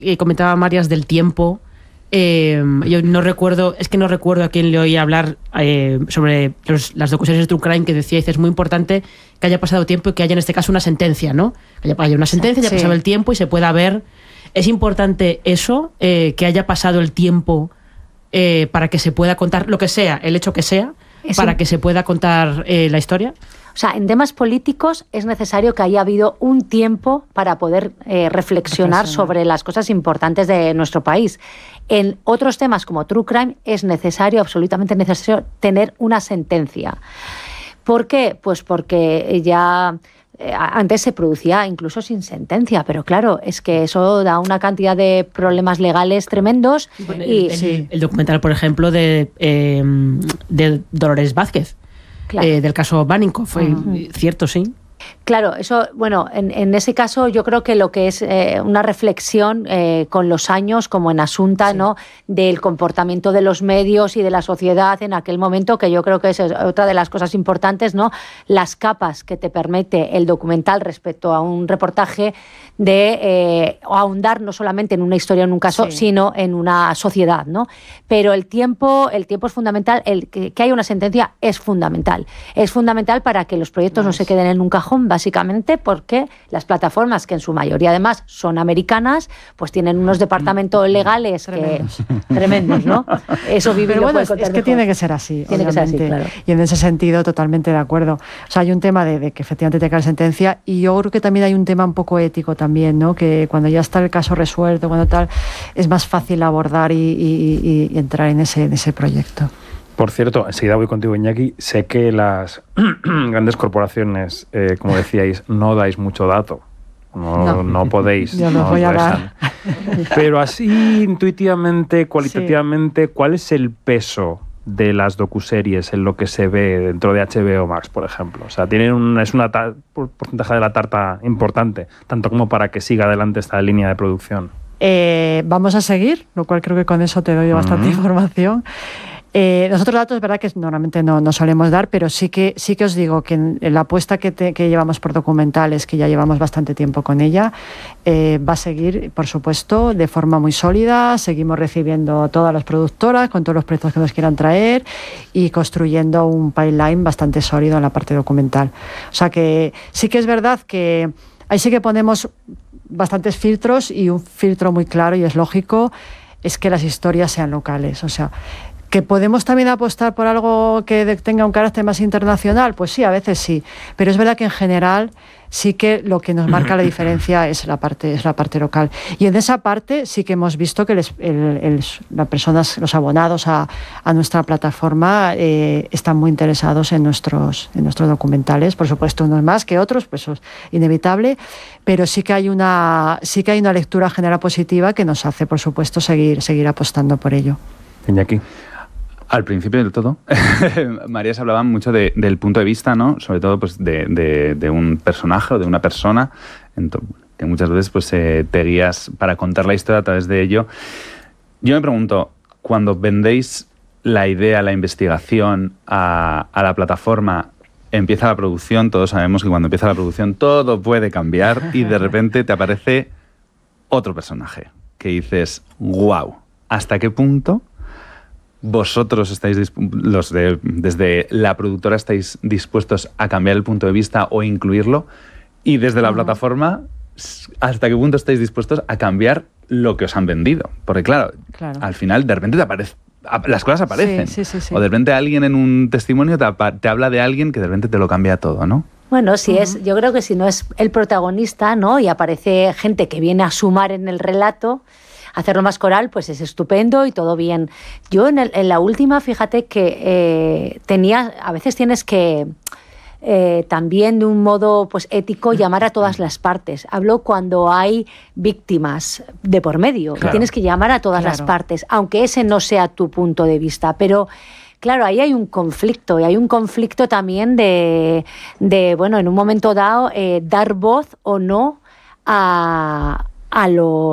comentaba Marias del tiempo. Yo no recuerdo a quién le oí hablar sobre las docuseries de True Crime, que decía, es muy importante que haya pasado tiempo y que haya en este caso una sentencia, ¿no? Que haya una sentencia, haya pasado el tiempo y se pueda ver. Es importante eso, que haya pasado el tiempo para que se pueda contar lo que sea, el hecho que sea, para que se pueda contar la historia. O sea, en temas políticos es necesario que haya habido un tiempo para poder reflexionar sobre las cosas importantes de nuestro país. En otros temas como True Crime es necesario, absolutamente necesario, tener una sentencia. ¿Por qué? Pues porque ya antes se producía incluso sin sentencia, pero claro, es que eso da una cantidad de problemas legales tremendos. Bueno, el documental, por ejemplo, de Dolores Vázquez. Claro. Del caso Baninco, fue cierto, sí. Claro, eso, bueno, en ese caso yo creo que lo que es una reflexión con los años, como en Asunta, ¿no?, del comportamiento de los medios y de la sociedad en aquel momento, que yo creo que es otra de las cosas importantes, ¿no?, las capas que te permite el documental respecto a un reportaje de ahondar no solamente en una historia, en un caso, sino en una sociedad, ¿no? Pero el tiempo es fundamental, que haya una sentencia es fundamental. Es fundamental para que los proyectos no se queden en un cajón, básicamente porque las plataformas, que en su mayoría además son americanas, pues tienen unos departamentos legales tremendos, ¿no? Eso Vivi lo puede contar es que mejor. Tiene que ser así, tiene que ser así, claro. Y en ese sentido totalmente de acuerdo. O sea, hay un tema de que efectivamente tenga la sentencia, y yo creo que también hay un tema un poco ético también, ¿no? Que cuando ya está el caso resuelto, cuando tal, es más fácil abordar y entrar en ese proyecto. Por cierto, enseguida voy contigo, Iñaki. Sé que las grandes corporaciones, como decíais, no dais mucho dato. No podéis. Yo no voy a dar. Pero así, intuitivamente, cualitativamente, ¿cuál es el peso de las docuseries en lo que se ve dentro de HBO Max, por ejemplo? O sea, es una porcentaje de la tarta importante, tanto como para que siga adelante esta línea de producción. Vamos a seguir, lo cual creo que con eso te doy bastante información. Nosotros datos es verdad que normalmente no solemos dar, pero sí que os digo que en la apuesta que llevamos por documentales, que ya llevamos bastante tiempo con ella, va a seguir, por supuesto, de forma muy sólida. Seguimos recibiendo a todas las productoras con todos los proyectos que nos quieran traer y construyendo un pipeline bastante sólido en la parte documental. O sea que sí que es verdad que ahí sí que ponemos bastantes filtros, y un filtro muy claro y es lógico es que las historias sean locales. O sea, ¿que podemos también apostar por algo que tenga un carácter más internacional? Pues sí, a veces sí. Pero es verdad que en general sí que lo que nos marca la diferencia es la parte local. Y en esa parte sí que hemos visto que las personas, los abonados a nuestra plataforma están muy interesados en nuestros documentales. Por supuesto, unos más que otros, pues eso es inevitable. Pero sí que hay una lectura general positiva que nos hace, por supuesto, seguir apostando por ello. Iñaki. Al principio del todo, Marías hablaba mucho del punto de vista, ¿no? Sobre todo pues, de un personaje o de una persona, que muchas veces pues, te guías para contar la historia a través de ello. Yo me pregunto, cuando vendéis la idea, la investigación a la plataforma, empieza la producción, todos sabemos que cuando empieza la producción todo puede cambiar y de repente te aparece otro personaje que dices, wow, ¿hasta qué punto vosotros desde la productora estáis dispuestos a cambiar el punto de vista o incluirlo? Y desde la plataforma, ¿hasta qué punto estáis dispuestos a cambiar lo que os han vendido? Porque claro. Al final de repente las cosas aparecen. Sí. O de repente alguien en un testimonio te habla de alguien que de repente te lo cambia todo, ¿no? Bueno, yo creo que si no es el protagonista, ¿no?, y aparece gente que viene a sumar en el relato, hacerlo más coral, pues es estupendo y todo bien. Yo en la última, fíjate que a veces tienes que también de un modo pues ético llamar a todas las partes. Hablo cuando hay víctimas de por medio, claro, que tienes que llamar a todas las partes, aunque ese no sea tu punto de vista, pero claro, ahí hay un conflicto, y hay un conflicto también de bueno, en un momento dado, dar voz o no a los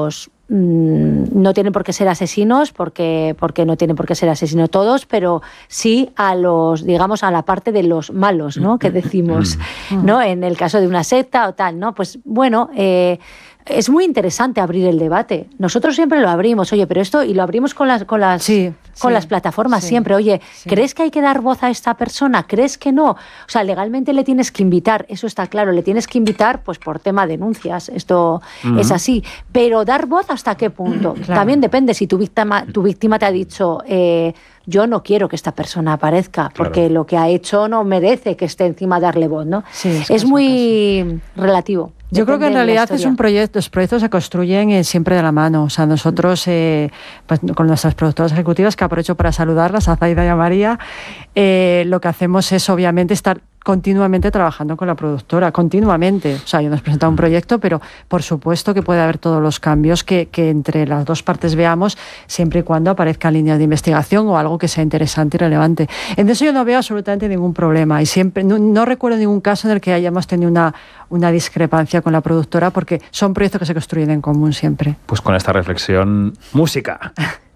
no tienen por qué ser asesinos, porque no tienen por qué ser asesinos todos, pero sí a los, digamos, a la parte de los malos, ¿no? Que decimos, ¿no? En el caso de una secta o tal, ¿no? Pues bueno, es muy interesante abrir el debate. Nosotros siempre lo abrimos, oye, pero esto, y lo abrimos con las plataformas siempre. Oye, ¿crees que hay que dar voz a esta persona? ¿Crees que no? O sea, legalmente le tienes que invitar, eso está claro, le tienes que invitar pues por tema de denuncias, esto es así. Pero dar voz ¿hasta qué punto? Claro. También depende si tu víctima te ha dicho... yo no quiero que esta persona aparezca porque lo que ha hecho no merece que esté encima darle voz, ¿no? Sí, es muy relativo. Yo creo que en realidad es un proyecto, los proyectos se construyen siempre de la mano. O sea, nosotros pues, con nuestras productoras ejecutivas, que aprovecho para saludarlas, a Zaida y a María, lo que hacemos es obviamente estar continuamente trabajando con la productora, continuamente. O sea, yo nos presento un proyecto, pero por supuesto que puede haber todos los cambios que entre las dos partes veamos, siempre y cuando aparezcan líneas de investigación o algo que sea interesante y relevante. En eso yo no veo absolutamente ningún problema y siempre no recuerdo ningún caso en el que hayamos tenido una discrepancia con la productora, porque son proyectos que se construyen en común siempre. Pues con esta reflexión, música.